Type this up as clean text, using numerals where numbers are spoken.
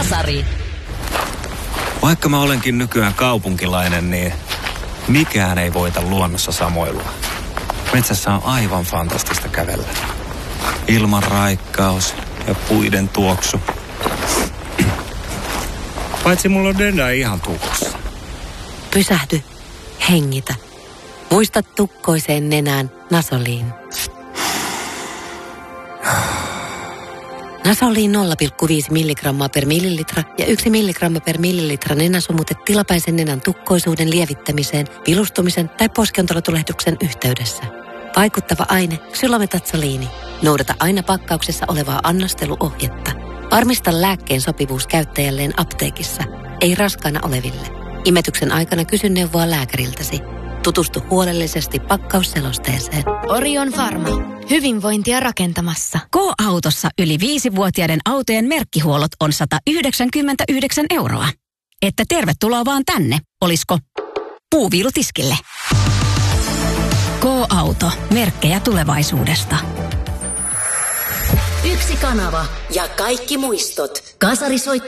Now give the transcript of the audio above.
Kasari. Vaikka mä olenkin nykyään kaupunkilainen, niin mikään ei voita luonnossa samoilua. Metsässä on aivan fantastista kävellä. Ilman raikkaus ja puiden tuoksu. Paitsi mulla on Denda ihan tukossa. Pysähdy. Hengitä. Muista tukkoiseen nenään Nasoliin. Nasoliin 0,5 milligrammaa per millilitra ja 1 milligramma per millilitra nenäsumutet tilapäisen nenän tukkoisuuden lievittämiseen, vilustumisen tai poskiontelotulehduksen yhteydessä. Vaikuttava aine xylometatsaliini. Noudata aina pakkauksessa olevaa annosteluohjetta. Varmista lääkkeen sopivuus käyttäjälleen apteekissa, ei raskaana oleville. Imetyksen aikana kysy neuvoa lääkäriltäsi. Tutustu huolellisesti pakkausselosteeseen. Orion Pharma. Hyvinvointia rakentamassa. K-autossa yli 5-vuotiaiden autojen merkkihuollot on 199 €. Että tervetuloa vaan tänne. Olisiko puuviilutiskille? K-auto. Merkkejä tulevaisuudesta. Yksi kanava ja kaikki muistot. Kasari soittaa